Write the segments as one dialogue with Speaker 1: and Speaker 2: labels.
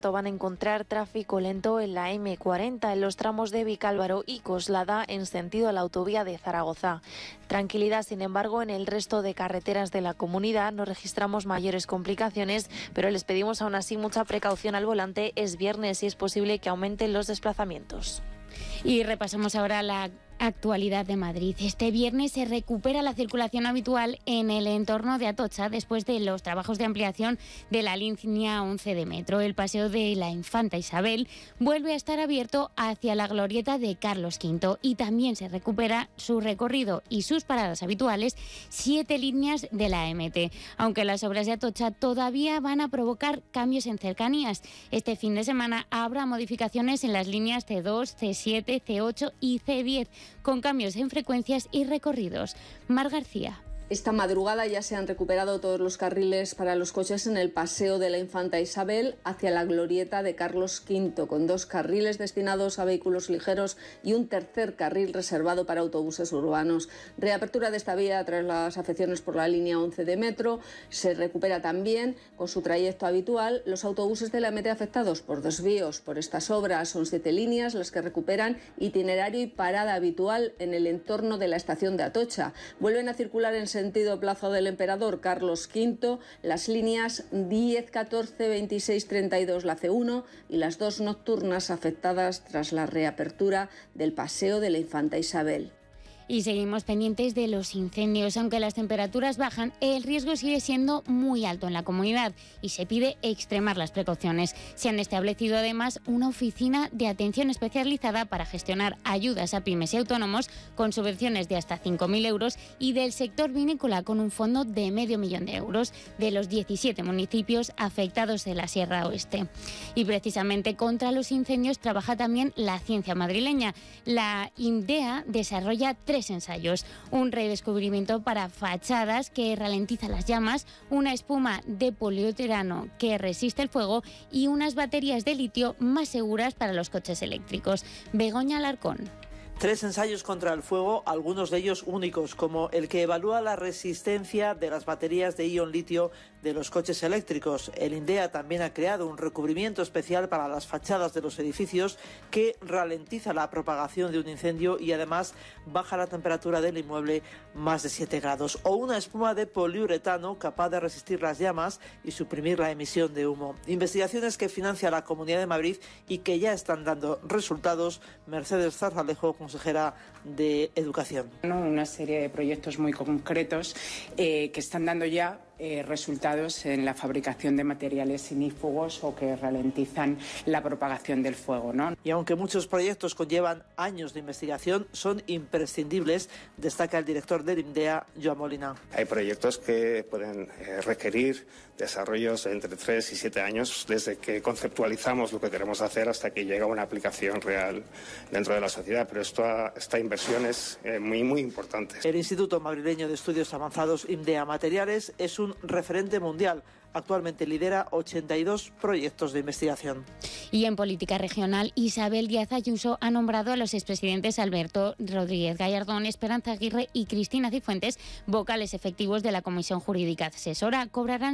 Speaker 1: Van a encontrar tráfico lento en la M40 en los tramos de Vicálvaro y Coslada en sentido a la autovía de Zaragoza. Tranquilidad, sin embargo, en el resto de carreteras de la comunidad. No registramos mayores complicaciones, pero les pedimos aún así mucha precaución al volante. Es viernes y es posible que aumenten los desplazamientos.
Speaker 2: Y repasamos ahora la actualidad de Madrid. Este viernes se recupera la circulación habitual en el entorno de Atocha después de los trabajos de ampliación de la línea 11 de metro. El paseo de la Infanta Isabel vuelve a estar abierto hacia la glorieta de Carlos V y también se recupera su recorrido y sus paradas habituales 7 líneas de la MT, aunque las obras de Atocha todavía van a provocar cambios en cercanías. Este fin de semana habrá modificaciones en las líneas C2, C7, C8 y C10, con cambios en frecuencias y recorridos. Mar García.
Speaker 3: Esta madrugada ya se han recuperado todos los carriles para los coches en el paseo de la Infanta Isabel hacia la glorieta de Carlos V, con 2 carriles destinados a vehículos ligeros y un tercer carril reservado para autobuses urbanos. Reapertura de esta vía tras las afecciones por la línea 11 de metro. Se recupera también, con su trayecto habitual, los autobuses de la MT afectados por desvíos por estas obras. Son 7 líneas las que recuperan itinerario y parada habitual en el entorno de la estación de Atocha. Vuelven a circular en sentido Plaza del Emperador Carlos V las líneas 10, 14, 26, 32, la C1 y las 2 nocturnas afectadas tras la reapertura del paseo de la Infanta Isabel.
Speaker 2: Y seguimos pendientes de los incendios. Aunque las temperaturas bajan, el riesgo sigue siendo muy alto en la comunidad y se pide extremar las precauciones. Se han establecido además una oficina de atención especializada para gestionar ayudas a pymes y autónomos con subvenciones de hasta 5.000 euros y del sector vinícola con un fondo de $500.000 euros de los 17 municipios afectados de la Sierra Oeste. Y precisamente contra los incendios trabaja también la ciencia madrileña. La INDEA desarrolla 3 ensayos: un redescubrimiento para fachadas que ralentiza las llamas, una espuma de poliuretano que resiste el fuego y unas baterías de litio más seguras para los coches eléctricos. Begoña Alarcón.
Speaker 4: 3 ensayos contra el fuego, algunos de ellos únicos, como el que evalúa la resistencia de las baterías de ion litio de los coches eléctricos. El INDEA también ha creado un recubrimiento especial para las fachadas de los edificios que ralentiza la propagación de un incendio y además baja la temperatura del inmueble más de 7 grados. O una espuma de poliuretano capaz de resistir las llamas y suprimir la emisión de humo. Investigaciones que financia la Comunidad de Madrid y que ya están dando resultados. Mercedes Zarzalejo, consejera de Educación.
Speaker 5: Una serie de proyectos muy concretos que están dando ya resultados en la fabricación de materiales ignífugos o que ralentizan la propagación del fuego, ¿no?
Speaker 4: Y aunque muchos proyectos conllevan años de investigación, son imprescindibles, destaca el director del INDEA, Joan Molina.
Speaker 6: Hay proyectos que pueden requerir desarrollos entre 3 y 7 años, desde que conceptualizamos lo que queremos hacer hasta que llega una aplicación real dentro de la sociedad, pero esta inversión es muy importante.
Speaker 4: El Instituto Madrileño de Estudios Avanzados INDEA Materiales es un referente mundial. Actualmente lidera 82 proyectos de investigación.
Speaker 2: Y en política regional, Isabel Díaz Ayuso ha nombrado a los expresidentes Alberto Rodríguez Gallardón, Esperanza Aguirre y Cristina Cifuentes vocales efectivos de la Comisión Jurídica Asesora. Cobrarán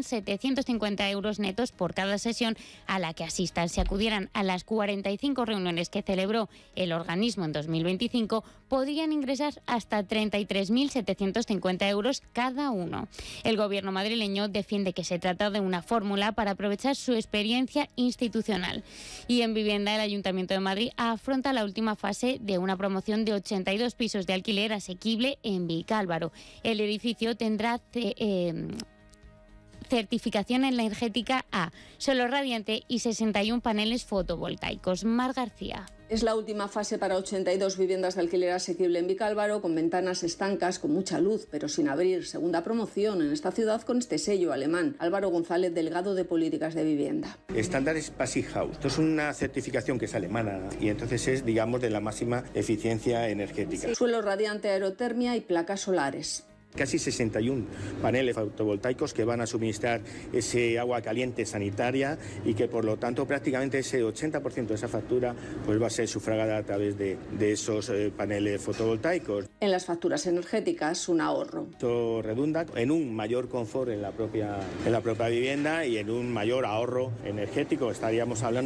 Speaker 2: 750 euros netos por cada sesión a la que asistan. Si acudieran a las 45 reuniones que celebró el organismo en 2025, podrían ingresar hasta 33.750 euros cada uno. El gobierno madrileño defiende que se trata de una fórmula para aprovechar su experiencia institucional. Y en vivienda, el Ayuntamiento de Madrid afronta la última fase de una promoción de 82 pisos de alquiler asequible en Vicálvaro. El edificio tendrá certificación energética A, suelo radiante y 61 paneles fotovoltaicos. Mar García.
Speaker 3: Es la última fase para 82 viviendas de alquiler asequible en Vicálvaro, con ventanas estancas, con mucha luz, pero sin abrir. Segunda promoción en esta ciudad con este sello alemán. Álvaro González, delegado de Políticas de Vivienda.
Speaker 7: Estándares Passive House. Esto es una certificación que es alemana y entonces es, digamos, de la máxima eficiencia energética.
Speaker 3: Suelo radiante, aerotermia y placas solares.
Speaker 7: casi 61 paneles fotovoltaicos que van a suministrar ese agua caliente sanitaria y que por lo tanto prácticamente ese 80% de esa factura pues va a ser sufragada a través de esos paneles fotovoltaicos.
Speaker 3: En las facturas energéticas, un ahorro.
Speaker 7: Esto redunda en un mayor confort en la propia vivienda y en un mayor ahorro energético. Estaríamos hablando